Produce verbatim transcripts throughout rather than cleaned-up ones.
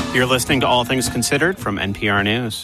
You're listening to All Things Considered from N P R News.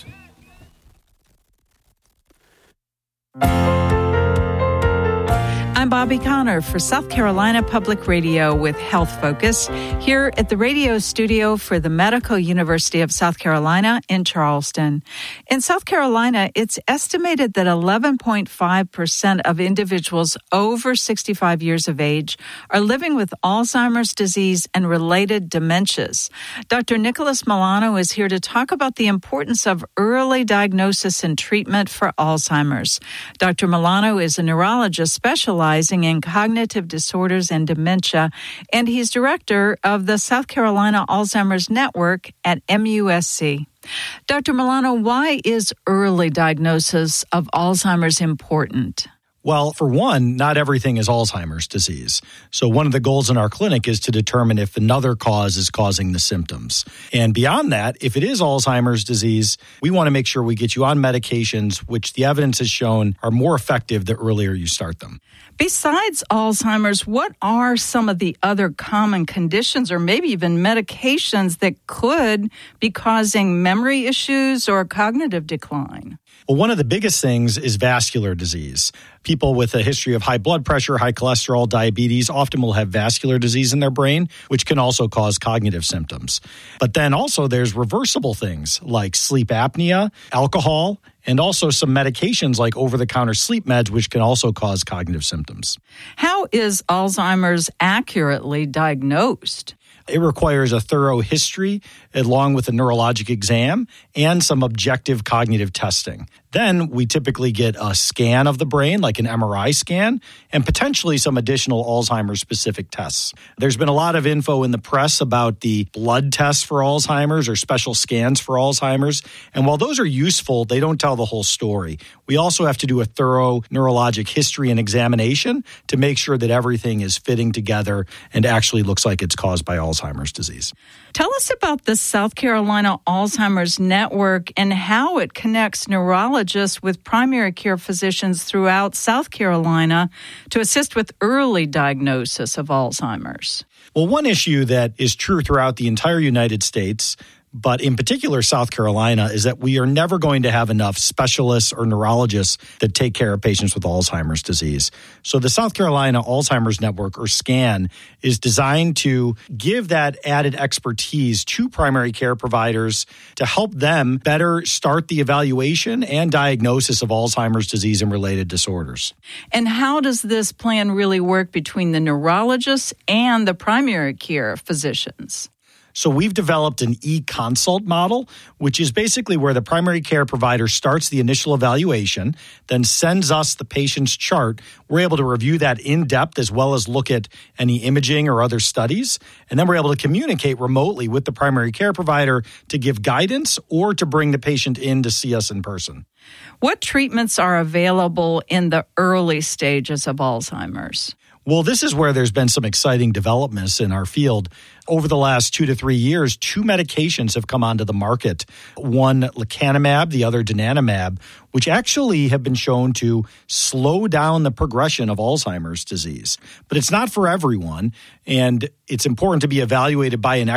I'm Bobby Connor for South Carolina Public Radio with Health Focus here at the radio studio for the Medical University of South Carolina in Charleston. In South Carolina, it's estimated that eleven point five percent of individuals over sixty-five years of age are living with Alzheimer's disease and related dementias. Doctor Nicholas Milano is here to talk about the importance of early diagnosis and treatment for Alzheimer's. Doctor Milano is a neurologist specialized in cognitive disorders and dementia, and he's director of the South Carolina Alzheimer's Network at M U S C. Doctor Milano, why is early diagnosis of Alzheimer's important? Well, for one, not everything is Alzheimer's disease. So one of the goals in our clinic is to determine if another cause is causing the symptoms. And beyond that, if it is Alzheimer's disease, we want to make sure we get you on medications which the evidence has shown are more effective the earlier you start them. Besides Alzheimer's, what are some of the other common conditions or maybe even medications that could be causing memory issues or cognitive decline? Well, one of the biggest things is vascular disease. People with a history of high blood pressure, high cholesterol, diabetes often will have vascular disease in their brain, which can also cause cognitive symptoms. But then also there's reversible things like sleep apnea, alcohol, and also some medications like over-the-counter sleep meds, which can also cause cognitive symptoms. How is Alzheimer's accurately diagnosed? It requires a thorough history along with a neurologic exam and some objective cognitive testing. Then we typically get a scan of the brain, like an M R I scan, and potentially some additional Alzheimer's-specific tests. There's been a lot of info in the press about the blood tests for Alzheimer's or special scans for Alzheimer's. And while those are useful, they don't tell the whole story. We also have to do a thorough neurologic history and examination to make sure that everything is fitting together and actually looks like it's caused by Alzheimer's disease. Tell us about the South Carolina Alzheimer's Network and how it connects neurologists with primary care physicians throughout South Carolina to assist with early diagnosis of Alzheimer's. Well, one issue that is true throughout the entire United States, but in particular South Carolina, is that we are never going to have enough specialists or neurologists that take care of patients with Alzheimer's disease. So the South Carolina Alzheimer's Network, or SCAN, is designed to give that added expertise to primary care providers to help them better start the evaluation and diagnosis of Alzheimer's disease and related disorders. And how does this plan really work between the neurologists and the primary care physicians? So we've developed an e-consult model, which is basically where the primary care provider starts the initial evaluation, then sends us the patient's chart. We're able to review that in depth as well as look at any imaging or other studies. And then we're able to communicate remotely with the primary care provider to give guidance or to bring the patient in to see us in person. What treatments are available in the early stages of Alzheimer's? Well, this is where there's been some exciting developments in our field. Over the last two to three years, two medications have come onto the market. One, lecanemab, the other, donanemab, which actually have been shown to slow down the progression of Alzheimer's disease. But it's not for everyone, and it's important to be evaluated by an